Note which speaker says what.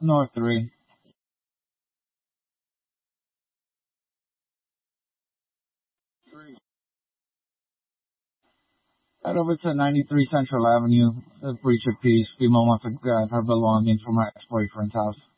Speaker 1: North 3. Head over to 93 Central Avenue, a breach of peace. Female wants to grab her belongings from her ex-boyfriend's house.